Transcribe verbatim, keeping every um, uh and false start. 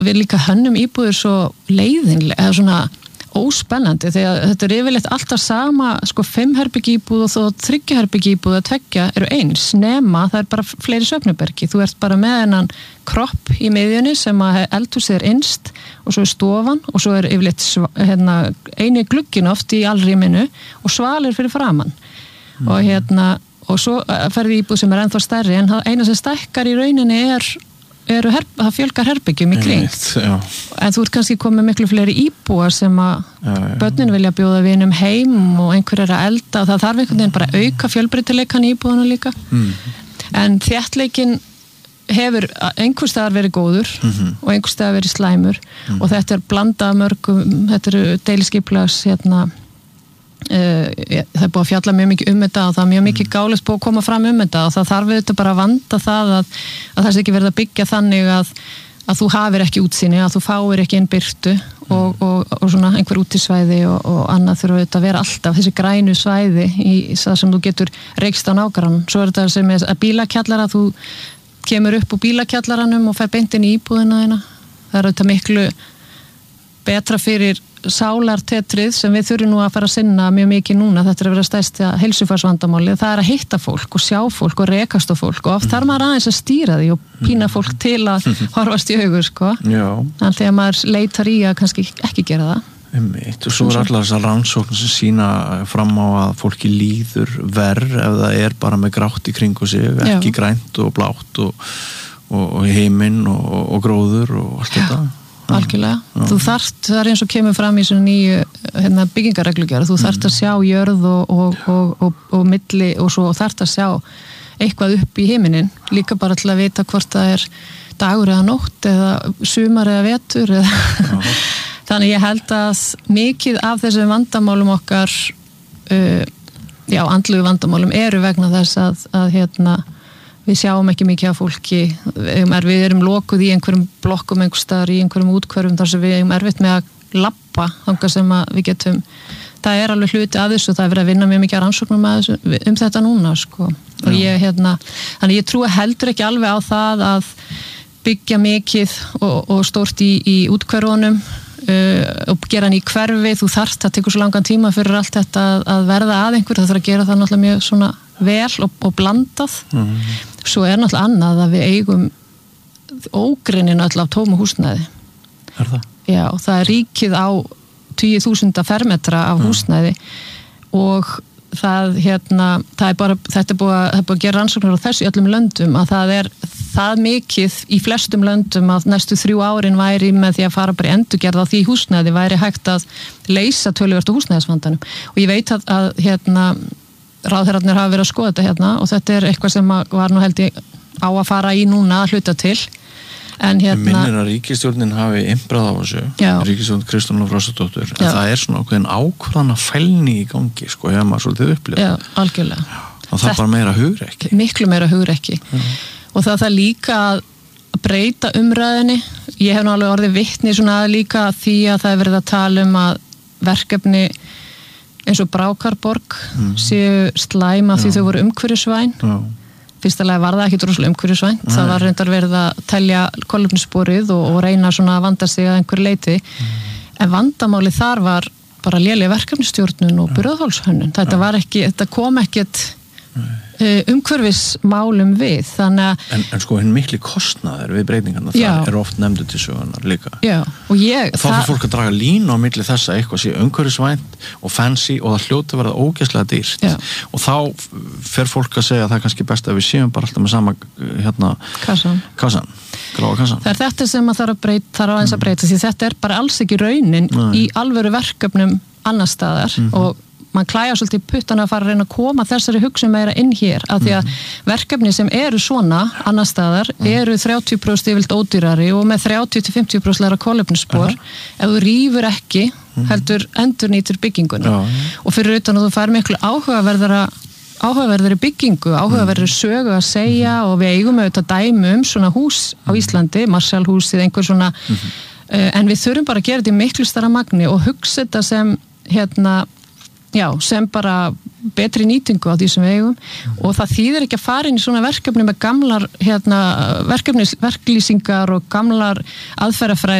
við líka hönnum íbúðir svo leiðinlega, eða svona óspennandi, þegar þetta er yfirleitt alltaf sama, sko, fimm herbyggi íbúð og þó þriggja herbyggi íbúð að tveggja eru eins, nema það er bara fleiri svefnubergi, þú ert bara með hennan kropp í miðjunni sem að eldhúsið er innst og svo er stofan og svo er yfirleitt hérna, eini glugginn oft í allrýminu og svalir fyrir framann mm. og hérna, og svo ferði íbúð sem er ennþá stærri, en það eina sem stækkar í rauninni er eru her, það fjölgar herbyggjum í kring en þú ert kannski komið miklu fleiri íbúar sem að já, já. Börnin vilja bjóða vinum heim og einhver er að elda og það þarf einhvern veginn bara að auka fjölbreytileikann í íbúðuna líka mm. en þéttleikin hefur einhvers staðar verið góður mm-hmm. og einhvers staðar verið slæmur mm. og þetta er blandað mörgum, þetta eru deiliskipulags hérna Uh, það er búið að fjalla mjög mikið um þetta og það er mjög mikið gáleist búið að koma fram um þetta og það þarf auðvitað bara að vanda það að, að það sé ekki verið að byggja þannig að, að þú hafir ekki útsýni, að þú fáir ekki inn birtu og, og, og svona einhver útisvæði og, og annað þurfa auðvitað að vera alltaf þessi grænu svæði í það sem þú getur reykst á nágrann. Svo er þetta sem er að bílakjallara, þú kemur upp úr bílakjallaranum og fer beint inn í íbúðina þína. Það er auðvitað miklu betra fyrir sálartetrið sem við þurfum nú að fara að sinna mjög mikið núna, þetta er að vera stærsta heilsufarsvandamáli, það er að hitta fólk og sjá fólk og rekast á fólk og oft þarf maður aðeins að stýra því og pína fólk til að horfast í augur, sko. En þegar maður leitar í að kannski ekki gera það. Einmitt, og svo er allar þessar rannsóknir sem sína fram á að fólki líður verr ef það er bara með grátt í kringu sig, ekki Já. Grænt og blátt og, og, og heiminn og, og gróður og allt Já. Þetta. Algjörlega. Já. Þú þarft, það er eins og kemur fram í svona nýju hérna, byggingarreglugerð, þú þarft að sjá jörð og, og, og, og, og milli og svo þarft að sjá eitthvað upp í himinin, líka bara til að vita hvort það er dagur eða nótt eða sumar eða vetur eða þannig ég held að mikið af þessum vandamálum okkar uh, já, andlegu vandamálum eru vegna þess að, að hérna við sjáum ekki mikið af fólki, við erum lokuð í einhverjum blokkum einhver staðar í einhverjum útkvörfum þar sem við erum erfitt með að labba þangað sem að við getum, það er alveg hluti að þessu og það er verið að vinna mjög mikið að rannsóknum um þetta núna, sko og ég, hérna, þannig ég trúi heldur ekki alveg á það að byggja mikið og, og stórt í, í útkvörfunum uh, og gera hann í hverfi, þú þarft það tekur svo langan tíma fyrir allt þetta að, að verða að einhver, það þarf að gera það náttúrulega mjög svona vel og, og blandað mm. svo er náttúrulega annað að við eigum ógryninu öll af tómu húsnæði er það? Já, það er ríkið á tíu þúsund fermetra af mm. húsnæði og það hérna, það er bara þetta er búið að, það er búið að gera rannsóknir á þessu í öllum löndum að það er það mikið í flestum löndum að næstu þrjú árin væri með því að fara bara í endurgerð á því húsnæði væri hægt að leysa töluvert á húsnæðisvandanum og ég veit að, að hérna ráðherrarnir hafa verið að skoða þetta hérna og þetta er eitthvað sem var nú held ég á að fara í núna að hluta til en hérna minnir að ríkisstjórnin hafi imbrað á þessu ríkisstjórn Kristrúnar Frostadóttur en það er svona ákveðin ákveðana fælni í gangi sko hefur maður svolítið upplifað Já, algjörlega Já, og það er bara meira hugrekki miklu meira hugrekki og það þarf líka að breyta umræðinni ég hef nú alveg orðið vitni svona líka því að það er verið að tala um að verkefni eins og Brákarborg mm. séu slæm af því þau voru umhverfisvæn fyrstulega var það ekki droslega umhverfisvænt það var reyndar verið að telja kolefnissporið og, og reyna svona að vanda sig að einhver leiti mm. en vandamáli þar var bara léleg verkefnistjórnun og burðarþolshönnun þetta var ekki, þetta kom ekkert umhverfismálum við þannig að en, en sko hinn mikli kostnaður við breytingarna það er oft nefndu til sögunar líka já, og ég þá fyrir fólk að draga línu á milli þess að eitthvað sé umhverfisvænt og fancy og það hljóti verða ógeðslega dýrt já. Og þá fer fólk að segja að það er kannski best að við séum bara alltaf með sama hérna kassan, kassan, gráa kassan það er þetta sem að þarf að breyta þarf aðeins að breyta því þetta er bara alls ekki raunin Nei. Í alvöru verkefnum annar staðar mm-hmm. og mann klæja svolítið puttana að fara að reyna að koma þessari hugsun meira inn hér af því að mm. verkefni sem eru svona annar staðar mm. eru þrjátíu prósent yfirleitt ódýrari og með þrjátíu til fimmtíu prósent læra kolefnisspor uh-huh. ef þú rýfur ekki mm. heldur endurnýtir bygginguna uh-huh. og fyrir utan að þú fær miklu áhugaverðara áhugaverðari byggingu, áhugaverðari sögu að segja mm. og við eigum auðvitað dæmi um svona hús á Íslandi, Marshallhúsið einhver svona mm-hmm. uh, en við þurfum bara að gera þetta í miklu stærra magni og hugsa þetta sem hérna Já, sem bara betri nýtingu á því sem við eigum mm. og það þýðir ekki að fara inn í svona verkefni með gamlar hérna, verkefnis, verklýsingar og gamlar aðferðafræði